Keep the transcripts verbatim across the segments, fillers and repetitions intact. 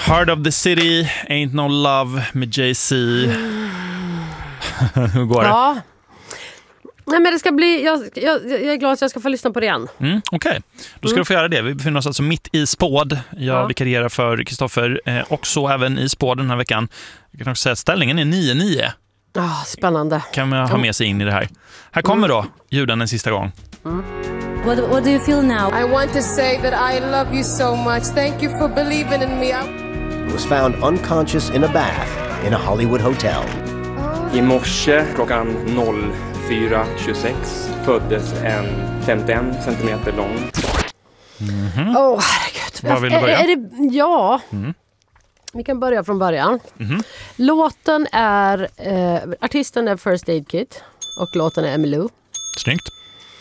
Heart of the City, Ain't No Love med Jay-Z. Hur går det? Ja. Nej, men det ska bli, jag, jag, jag är glad att jag ska få lyssna på det igen. Mm, Okej, okay. Då ska mm. du få göra det. Vi befinner oss alltså mitt i spåd. Jag ja. vikarierar för Kristoffer eh, och så även i spåd den här veckan. Jag kan också säga att ställningen är nio nio. Oh, spännande. Kan man ha med sig in i det här. Här kommer då ljuden en sista gång. Mm. What, what do you feel now? I want to say that I love you so much. Thank you for believing in me. He was found unconscious in a bath in a Hollywood hotel. I morse klockan fyra tjugosex föddes en femtioen centimeter lång. Åh, mm-hmm. oh, herregud. Vad vill du börja? Är, är det, ja, mm. vi kan börja från början. Mm-hmm. Låten är, eh, artisten är First Aid Kit och låten är Emmylou. Snyggt.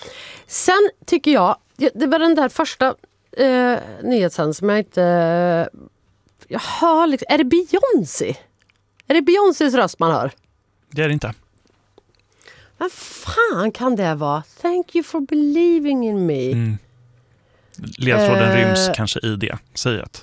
Sen tycker jag, det var den där första eh, nyhetsen som jag inte... Eh, jag hör liksom, är det Beyoncé? Är det Beyoncés röst man hör? Det är det inte. Vad fan kan det vara? Thank you for believing in me. Mm. Ledtråden uh, ryms kanske i det. Säg att.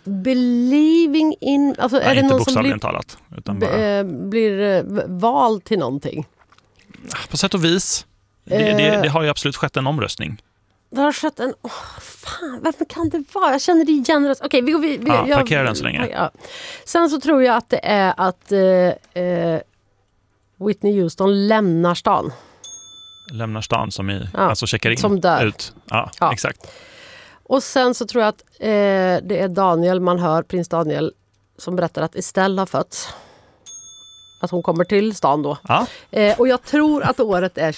Believing in... Alltså, Nej, är det inte någon som blir, talat, utan b- bara... blir uh, vald till någonting? På sätt och vis. Det, uh, det, det har ju absolut skett en omröstning. Det har skett en... Oh, fan, varför kan det vara? Jag känner det igen. Okej, okay, vi går... Vi, vi, ja, jag, parkera den så länge. Ja. Sen så tror jag att det är att... Uh, uh, Whitney Houston lämnar stan. Lämnar stan som i, ja, alltså checkar in som dör. Ut. Ja, ja, exakt. Och sen så tror jag att eh, det är Daniel, man hör prins Daniel som berättar att Estelle har fötts. Att hon kommer till stan då. Ja. Eh, och jag tror att året är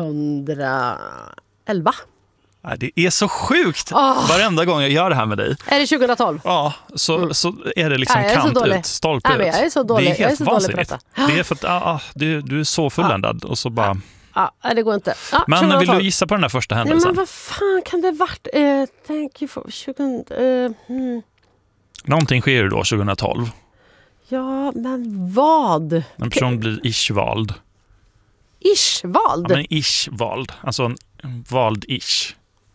tjugohundraelva. Ja, det är så sjukt. Oh. Varenda gång jag gör det här med dig. Är det tjugotolv? Ja, så, mm. så är det liksom ja, kant ut, stolpe ut. Ja, jag är så dålig. Det är helt jag är så vansinnigt. Det är för att ah, du, du är så fulländad och så bara... Ja, ja det går inte. Ja, men tjugohundratolv. Vill du gissa på den där första händelsen? Nej, men vad fan kan det varit? Uh, thank you for... tjugo, uh, hmm. Någonting sker ju då tjugohundratolv. Ja, men vad? En person blir ish-vald. Ish-vald? Ja, men ish-vald. Alltså en vald-ish.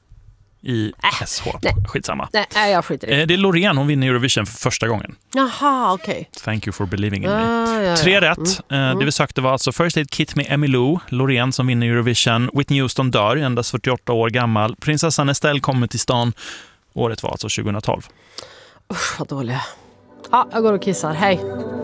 I äh, S H. Nej. Skitsamma. Nej, jag skiter i. Det är Loreen, hon vinner Eurovision för första gången. Jaha, okej. Okay. Thank you for believing in ah, me. Ja, ja. Tre rätt. Mm. Det vi sökte var alltså First Aid Kit med Emmylou, Loreen som vinner Eurovision, Whitney Houston dör, endast fyrtioåtta år gammal, prinsessan Estelle kommer till stan. Året var alltså tjugohundratolv. Usch, vad dålig. Ja, jag går och kissar. Hej.